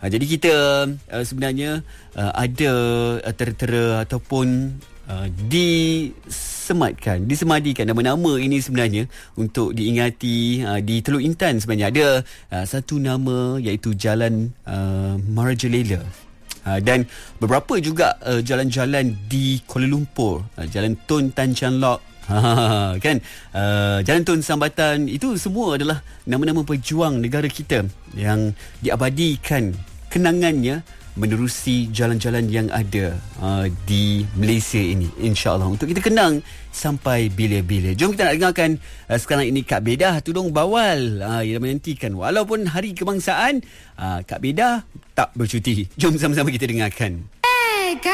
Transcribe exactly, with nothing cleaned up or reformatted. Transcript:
Uh, jadi kita uh, sebenarnya uh, ada uh, tera-tera ataupun uh, disematkan, disemadikan nama-nama ini sebenarnya untuk diingati uh, di Teluk Intan. Sebenarnya ada uh, satu nama iaitu Jalan uh, Marajalela. Uh, dan beberapa juga uh, jalan-jalan di Kuala Lumpur, uh, Jalan Tun Tan Chang Lock, ha, kan, uh, Jalan Tun Sambatan, itu semua adalah nama-nama pejuang negara kita yang diabadikan kenangannya menerusi jalan-jalan yang ada uh, di Malaysia ini, insya-Allah, untuk kita kenang sampai bila-bila. Jom kita nak dengarkan uh, sekarang ini Kak Bedah Tudung Bawal uh, yang menantikan walaupun Hari Kebangsaan, uh, Kak Bedah tak bercuti. Jom sama-sama kita dengarkan.